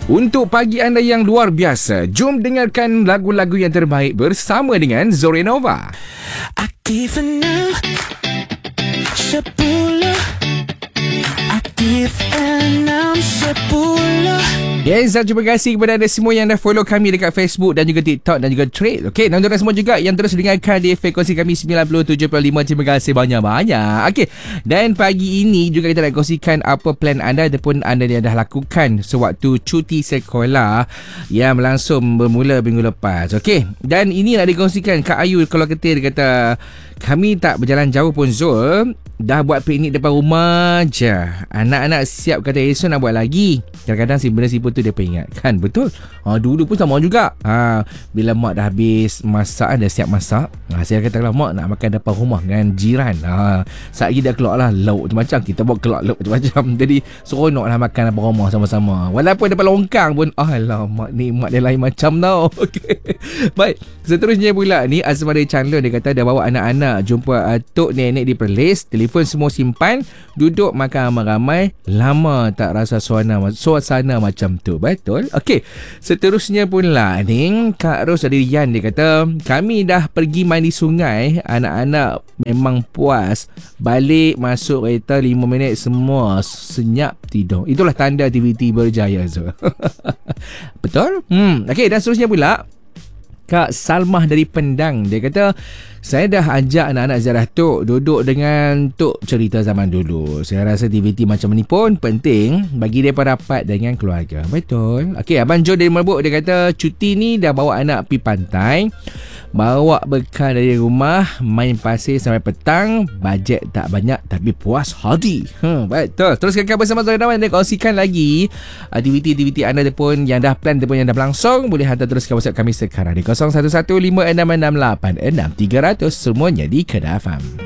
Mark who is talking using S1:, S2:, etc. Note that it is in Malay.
S1: Untuk pagi anda yang luar biasa, jom dengarkan lagu-lagu yang terbaik bersama dengan Zorenova.
S2: Aktif 6 10 Aktif 6 10.
S1: Yes, terima kasih kepada anda semua yang dah follow kami dekat Facebook dan juga TikTok dan juga Thread. Okey, dan anda semua juga yang terus dengarkan di frekuensi kami 97.5. Terima kasih banyak-banyak. Okey, dan pagi ini juga kita nak kongsikan apa plan anda ataupun anda yang dah lakukan sewaktu cuti sekolah yang berlangsung bermula minggu lepas. Okey, dan ini nak dikongsikan Kak Ayu kalau ketir kata kami tak berjalan jauh pun Zul, dah buat piknik depan rumah je. Anak-anak siap kata esok nak buat lagi. Kadang-kadang si benda siput tu dia peringat kan. Betul. Dulu pun sama juga. Bila mak dah habis masak, dah siap masak, saya kata lah mak nak makan depan rumah dengan jiran. Saat lagi dah keluar lah lauk macam-macam. Kita buat keluar lauk macam-macam. Jadi seronok lah makan depan rumah sama-sama. Walaupun depan longkang pun alamak nikmat dia lain macam tau. Okay. Baik, seterusnya pula ni Azmari Chandler dia kata dia bawa anak-anak jumpa tok nenek di Perlis. Telefon semua simpan, duduk makan ramai-ramai. Lama tak rasa suasana macam tu. Betul. Okey, seterusnya pula ni Kak Ros dari Rian dia kata kami dah pergi mandi sungai, anak-anak memang puas. Balik masuk kereta 5 minit semua senyap tidur. Itulah tanda aktiviti berjaya Zul. Betul. Okey, dan seterusnya pula Kak Salmah dari Pendang dia kata saya dah ajak anak-anak ziarah Tok, duduk dengan Tok cerita zaman dulu. Saya rasa aktiviti macam ni pun penting bagi mereka rapat dengan keluarga. Betul. Okey, Abang Jo dari Merbuk dia kata cuti ni dah bawa anak pergi pantai, bawa bekal dari rumah, main pasir sampai petang. Bajet tak banyak tapi puas hati. Betul. Teruskan bersama Zoran dan kongsikan lagi aktiviti-aktiviti anda pun yang dah plan ataupun yang dah berlangsung. Boleh hantar teruskan WhatsApp kami sekarang di 011566866300 semuanya di Kedah FM.